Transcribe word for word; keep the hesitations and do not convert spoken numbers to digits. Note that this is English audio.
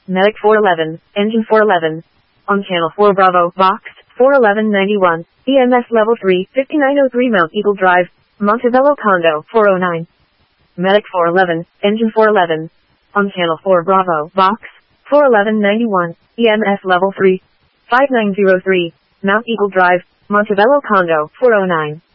Medic four eleven, Engine four eleven. On Channel four Bravo, Box, four eleven ninety-one, E M S Level three, fifty-nine oh three Mount Eagle Drive, Montebello Condo, four oh nine. Medic four eleven, Engine four eleven. On Channel four Bravo, Box, four eleven ninety-one, E M S Level three, five nine oh three, Mount Eagle Drive, Montebello Condo, four oh nine.